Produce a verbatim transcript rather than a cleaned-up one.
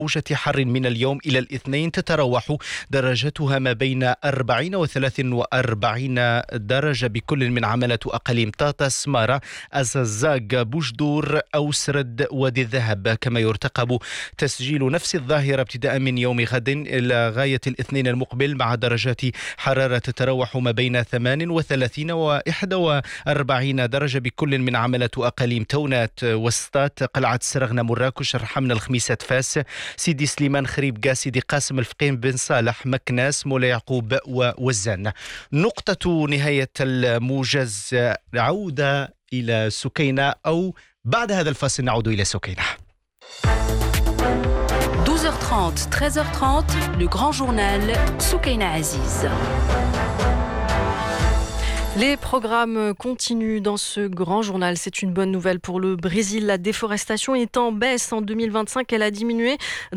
موجة حر من اليوم إلى الاثنين تتراوح درجاتها ما بين أربعين وثلاث وأربعين درجة بكل من عملة أقاليم طاطا، سمارة، أزازاق، بوجدور، أوسرد، وادي الذهب. كما يرتقب تسجيل نفس الظاهرة ابتداء من يوم غد إلى غاية الاثنين المقبل، مع درجات حرارة تتراوح ما بين ثمان وثلاثين وإحدى وأربعين درجة بكل من عملة أقاليم تونات، وسطات، قلعة سرغنة، مراكش، رحمنا، الخميسة، فاس، سيدي سليمان، خريب، قاسدي قاسم، الفقيم، بن صالح، مكناس، مولا يعقوب ووزان. نقطة نهاية الموجز عودة إلى سكينة، أو بعد هذا الفاصل نعود إلى سكينة. douze heures trente, treize heures trente, le grand journal Soukaina Aziz. Les programmes continuent dans ce grand journal. C'est une bonne nouvelle pour le Brésil. La déforestation est en baisse. En deux mille vingt-cinq, elle a diminué